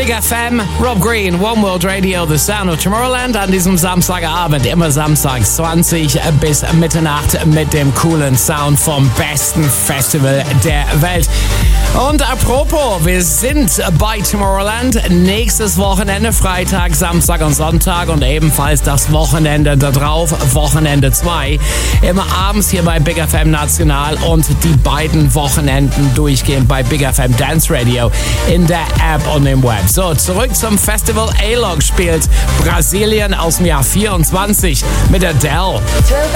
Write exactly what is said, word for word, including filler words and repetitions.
Big F M, Rob Green, One World Radio, The Sound of Tomorrowland an diesem Samstagabend, immer samstags zwanzig bis Mitternacht mit dem coolen Sound vom besten Festival der Welt. Und apropos, wir sind bei Tomorrowland nächstes Wochenende, Freitag, Samstag und Sonntag und ebenfalls das Wochenende da drauf, Wochenende zwei. Immer abends hier bei Big F M National und die beiden Wochenenden durchgehend bei Big F M Dance Radio in der App und im Web. So, zurück zum Festival. A-Log spielt Brasilien aus dem Jahr vierundzwanzig mit Adele.